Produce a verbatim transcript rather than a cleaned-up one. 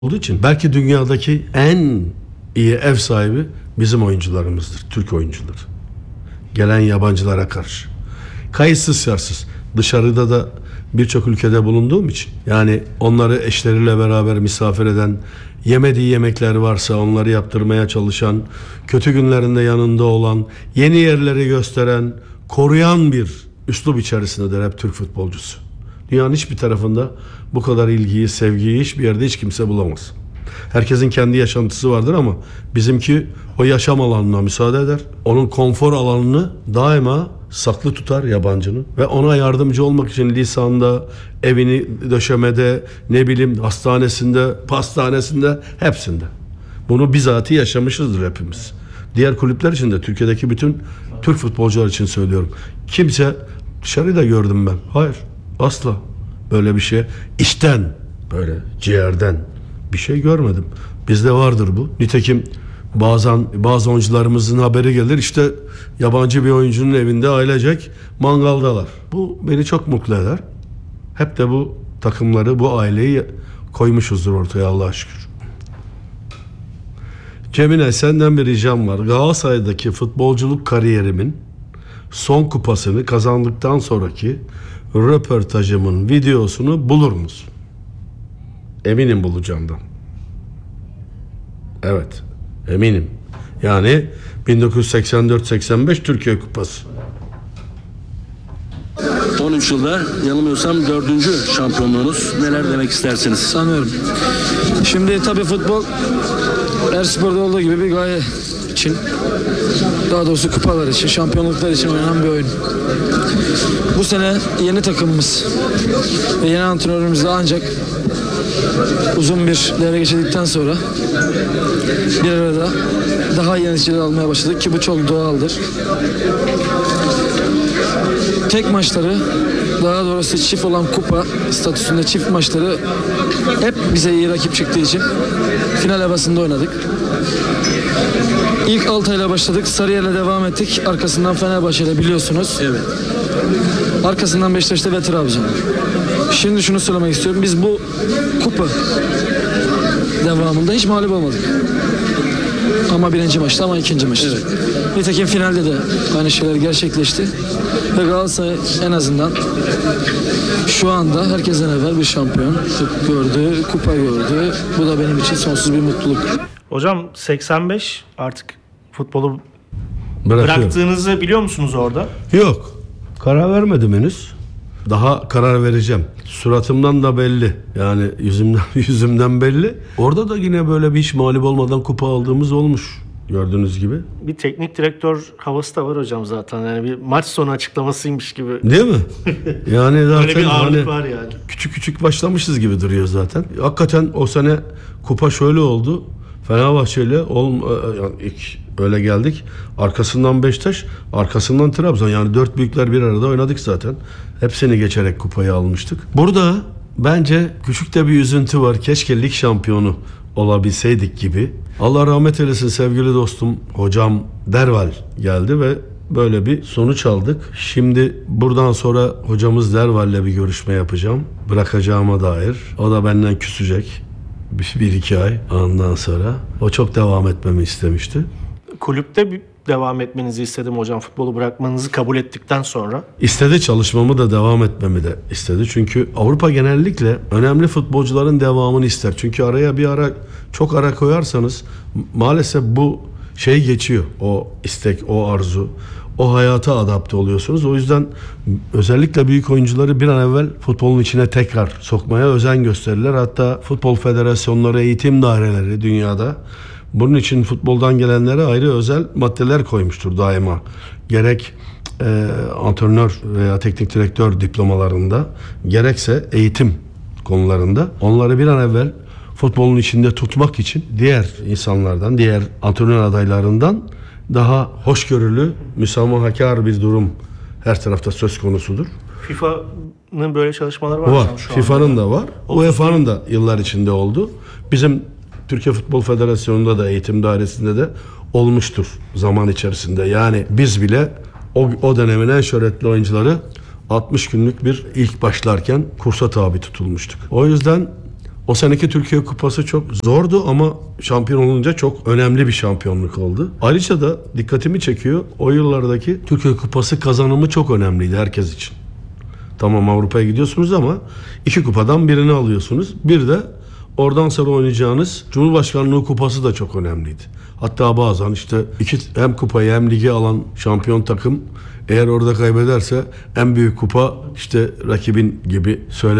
olduğu için belki dünyadaki en iyi ev sahibi bizim oyuncularımızdır. Türk oyuncuları. Gelen yabancılara karşı. Kayıtsız şartsız. Dışarıda da birçok ülkede bulunduğum için yani onları eşleriyle beraber misafir eden, yemediği yemekler varsa onları yaptırmaya çalışan, kötü günlerinde yanında olan, yeni yerleri gösteren, koruyan bir üslup içerisindedir hep Türk futbolcusu. Dünyanın hiçbir tarafında bu kadar ilgiyi, sevgiyi hiçbir yerde hiç kimse bulamaz. Herkesin kendi yaşantısı vardır ama bizimki o yaşam alanına müsaade eder. Onun konfor alanını daima saklı tutar yabancının ve ona yardımcı olmak için lisanda, evini döşemede, ne bileyim hastanesinde, pastanesinde, hepsinde. Bunu bizatihi yaşamışızdır hepimiz. Diğer kulüpler için de Türkiye'deki bütün Türk futbolcular için söylüyorum. Kimse dışarıda gördüm ben. Hayır. Asla böyle bir şey içten, böyle ciğerden bir şey görmedim. Bizde vardır bu. Nitekim bazen bazı oyuncularımızın haberi gelir, işte yabancı bir oyuncunun evinde ailecek mangaldalar. Bu beni çok mutlu eder. Hep de bu takımları, bu aileyi koymuşuzdur ortaya Allah'a şükür. Cemile, senden bir ricam var. Galatasaray'daki futbolculuk kariyerimin son kupasını kazandıktan sonraki röportajımın videosunu bulur musun? Eminim bulacağımdan. Evet, eminim. Yani bin dokuz yüz seksen dört seksen beş Türkiye Kupası. on üç yılda yanılmıyorsam dördüncü şampiyonluğunuz. Neler demek istersiniz? Sanıyorum. Şimdi tabii futbol her sporda olduğu gibi bir gaye için, daha doğrusu kupalar için, şampiyonluklar için oynanan bir oyun. Bu sene yeni takımımız ve yeni antrenörümüzle ancak uzun bir devre geçirdikten sonra bir arada daha iyi neticeler almaya başladık ki bu çok doğaldır. Tek maçları, daha doğrusu çift olan kupa statüsünde çift maçları hep bize iyi rakip çıktığı için final havasında oynadık. İlk Altay'la başladık, Sarıyer'le devam ettik. Arkasından Fenerbahçe'yle biliyorsunuz. Evet. Arkasından Beşiktaş'ta ve Trabzon. Şimdi şunu söylemek istiyorum. Biz bu kupa devamında hiç mağlup olmadık. Ama birinci maçta ama ikinci maçta. Evet. Nitekim finalde de aynı şeyler gerçekleşti. Ve Galatasaray en azından şu anda herkesten evvel bir şampiyon gördü, kupa gördü. Bu da benim için sonsuz bir mutluluk. Hocam seksen beş artık futbolu Bırakıyorum. bıraktığınızı biliyor musunuz orada? Yok. Karar vermedim henüz. Daha karar vereceğim. Suratımdan da belli. Yani yüzümden yüzümden belli. Orada da yine böyle bir hiç mağlup olmadan kupa aldığımız olmuş. Gördüğünüz gibi. Bir teknik direktör havası da var hocam zaten. Yani bir maç sonu açıklamasıymış gibi. Değil mi? Yani zaten Öyle bir ağırlık hani var yani. küçük küçük başlamışız gibi duruyor zaten. Hakikaten o sene kupa şöyle oldu. Fenerbahçe'yle ol, yani ilk öyle geldik. Arkasından Beşiktaş, arkasından Trabzon. Yani dört büyükler bir arada oynadık zaten. Hepsini geçerek kupayı almıştık. Burada bence küçük de bir üzüntü var. Keşke lig şampiyonu olabilseydik gibi. Allah rahmet eylesin sevgili dostum hocam Derval geldi ve böyle bir sonuç aldık. Şimdi buradan sonra hocamız Derval'le bir görüşme yapacağım. Bırakacağıma dair. O da benden küsecek. Bir, bir iki ay ondan sonra. O çok devam etmemi istemişti. Kulüpte bir devam etmenizi istedim hocam. Futbolu bırakmanızı kabul ettikten sonra. İstedi, çalışmamı da devam etmemi de istedi. Çünkü Avrupa genellikle önemli futbolcuların devamını ister. Çünkü araya bir ara çok ara koyarsanız maalesef bu şey geçiyor. O istek, o arzu, o hayata adapte oluyorsunuz. O yüzden özellikle büyük oyuncuları bir an evvel futbolun içine tekrar sokmaya özen gösterirler. Hatta futbol federasyonları, eğitim daireleri dünyada bunun için futboldan gelenlere ayrı özel maddeler koymuştur daima. Gerek e, antrenör veya teknik direktör diplomalarında, gerekse eğitim konularında onları bir an evvel futbolun içinde tutmak için diğer insanlardan, diğer antrenör adaylarından daha hoşgörülü, müsamahakar bir durum her tarafta söz konusudur. FIFA'nın böyle çalışmaları var, Var. hocam şu anda. FIFA'nın da var. U E F A'nın da yıllar içinde oldu. Bizim Türkiye Futbol Federasyonu'nda da eğitim dairesinde de olmuştur zaman içerisinde. Yani biz bile o, o dönemin en şöhretli oyuncuları altmış günlük bir ilk başlarken kursa tabi tutulmuştuk. O yüzden O seneki Türkiye Kupası çok zordu ama şampiyon olunca çok önemli bir şampiyonluk oldu. Ayrıca da dikkatimi çekiyor. O yıllardaki Türkiye Kupası kazanımı çok önemliydi herkes için. Tamam, Avrupa'ya gidiyorsunuz ama iki kupadan birini alıyorsunuz. Bir de oradan sonra oynayacağınız Cumhurbaşkanlığı Kupası da çok önemliydi. Hatta bazen işte iki hem kupayı hem ligi alan şampiyon takım eğer orada kaybederse en büyük kupa işte rakibin gibi söyle